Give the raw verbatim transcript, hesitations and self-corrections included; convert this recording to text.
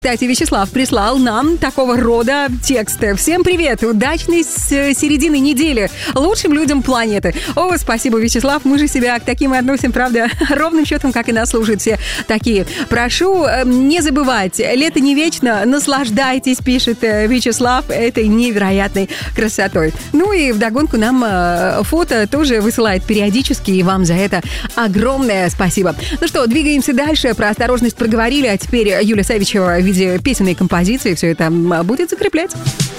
Кстати, Вячеслав прислал нам такого рода текст. Всем привет! Удачной середины недели лучшим людям планеты. О, спасибо, Вячеслав. Мы же себя к таким и относим, правда, ровным счетом, как и нас слушают все такие. Прошу не забывать, лето не вечно, наслаждайтесь, пишет Вячеслав, этой невероятной красотой. Ну и вдогонку нам фото тоже высылает периодически, и вам за это огромное спасибо. Ну что, двигаемся дальше. Про осторожность проговорили, а теперь Юлия Савичева в виде песенной композиции все это будет закреплять.